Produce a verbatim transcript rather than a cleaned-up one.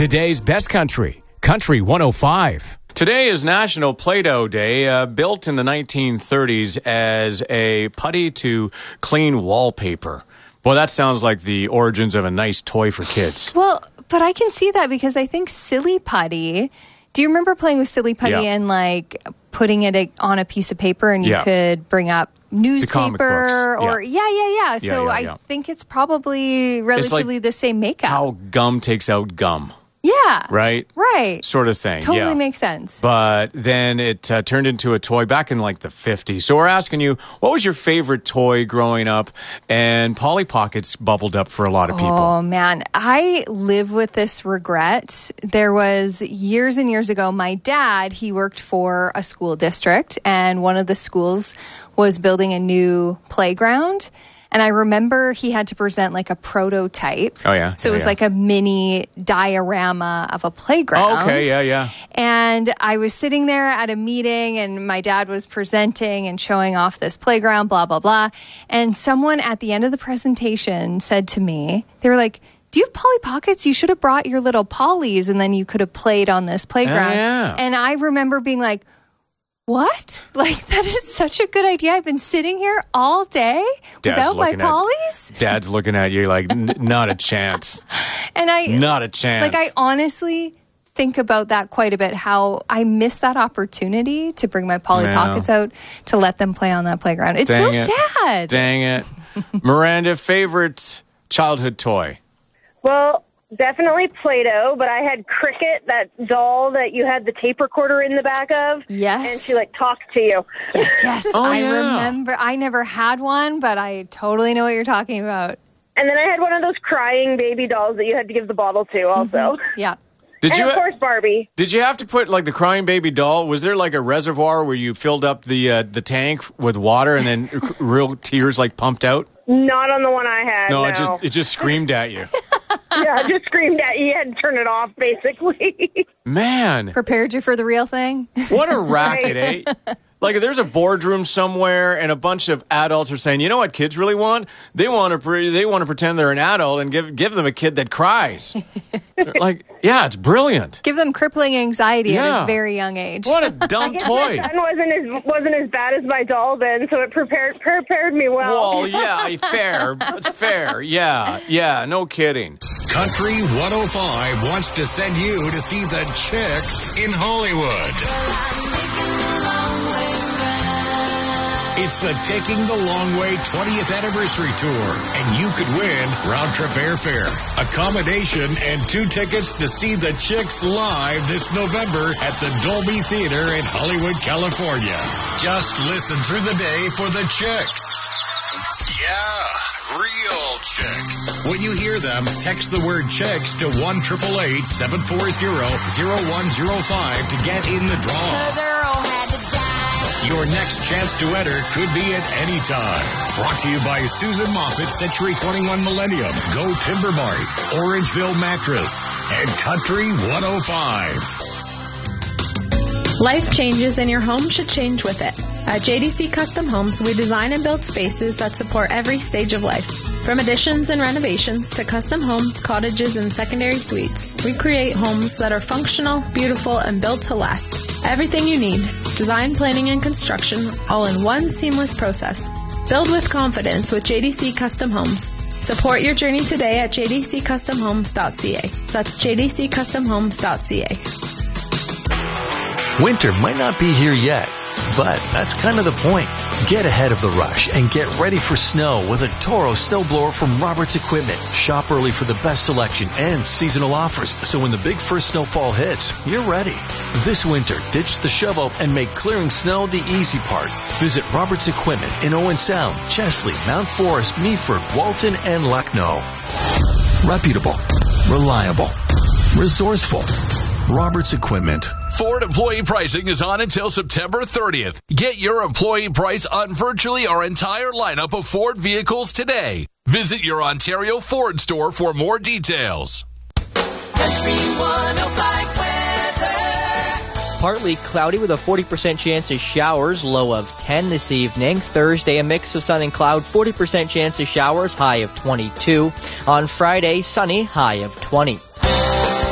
Today's best country, Country one oh five. Today is National Play-Doh Day, uh, built in the nineteen thirties as a putty to clean wallpaper. Boy, that sounds like the origins of a nice toy for kids. Well, but I can see that because I think Silly Putty... Do you remember playing with Silly Putty Yeah. and like putting it on a piece of paper and you Yeah. could bring up comic newspaper books. or yeah, yeah, yeah. So yeah, I yeah. think it's probably relatively the same makeup. How gum takes out gum, yeah. right? Right. Sort of thing. Totally yeah. makes sense. But then it uh, turned into a toy back in like the fifties. So we're asking you, what was your favorite toy growing up? And Polly Pockets bubbled up for a lot of people. Oh, man. I live with this regret. There was years and years ago, my dad, he worked for a school district, and one of the schools was building a new playground. And I remember he had to present like a prototype. Oh, yeah. So Yeah, it was yeah. like a mini diorama of a playground. Oh, okay, yeah, yeah. And I was sitting there at a meeting and my dad was presenting and showing off this playground, blah, blah, blah. And someone at the end of the presentation said to me, they were like, do you have Polly Pockets? You should have brought your little Pollies and then you could have played on this playground. yeah. And I remember being like, what? Like, that is such a good idea. I've been sitting here all day Dad's without my looking at- Pollies. Dad's looking at you like, N- not a chance. And I, Not a chance. like, I honestly think about that quite a bit, how I miss that opportunity to bring my Polly Yeah. Pockets out to let them play on that playground. It's Dang so it. sad. Dang it. Miranda, favorite childhood toy? Well, definitely Play-Doh, but I had Cricket, that doll that you had the tape recorder in the back of. Yes. And she, like, talks to you. Yes, yes. Oh, I yeah. remember. I never had one, but I totally know what you're talking about. And then I had one of those crying baby dolls that you had to give the bottle to also. Yeah. Did And, you of course, Barbie. Did you have to put like the crying baby doll? Was there like a reservoir where you filled up the uh, the tank with water and then r- real tears like pumped out? Not on the one I had, No, no. it just it just screamed at you. yeah, I just screamed at you. You had to turn it off, basically. Man, Prepared you for the real thing? what a racket, eh? Like if there's a boardroom somewhere and a bunch of adults are saying, you know what kids really want? They want to pre- they want to pretend they're an adult and give give them a kid that cries. Like, yeah, it's brilliant. Give them crippling anxiety at Yeah. a very young age. What a dumb toy. My son wasn't as, wasn't as bad as my doll then, so it prepared prepared me well. Well, yeah, fair. It's fair. Yeah, yeah, no kidding. Country one oh five wants to send you to see the Chicks in Hollywood. It's the Taking the Long Way twentieth Anniversary Tour, and you could win round-trip airfare, accommodation, and two tickets to see the Chicks live this November at the Dolby Theater in Hollywood, California. Just listen through the day for the Chicks. Yeah, real Chicks. When you hear them, text the word Chicks to one eight eight eight, seven four zero, zero one zero five to get in the draw. Your next chance to enter could be at any time. Brought to you by Susan Moffat, Century twenty-one Millennium, Go Timber Mart, Orangeville Mattress, and Country one oh five. Life changes and your home should change with it. At J D C Custom Homes, we design and build spaces that support every stage of life. From additions and renovations to custom homes, cottages, and secondary suites, we create homes that are functional, beautiful, and built to last. Everything you need, design, planning, and construction, all in one seamless process. Build with confidence with J D C Custom Homes. Support your journey today at j d c custom homes dot c a. That's j d c custom homes dot c a. Winter might not be here yet, but that's kind of the point. Get ahead of the rush and get ready for snow with a Toro snowblower from Roberts Equipment. Shop early for the best selection and seasonal offers, so when the big first snowfall hits, you're ready. This winter, ditch the shovel and make clearing snow the easy part. Visit Roberts Equipment in Owen Sound, Chesley, Mount Forest, Meaford, Walton, and Lucknow. Reputable, reliable, resourceful. Roberts Equipment. Ford employee pricing is on until September thirtieth. Get your employee price on virtually our entire lineup of Ford vehicles today. Visit your Ontario Ford store for more details. Country one oh five weather. Partly cloudy with a forty percent chance of showers, low of ten this evening. Thursday, a mix of sun and cloud, forty percent chance of showers, high of twenty-two. On Friday, sunny, high of twenty.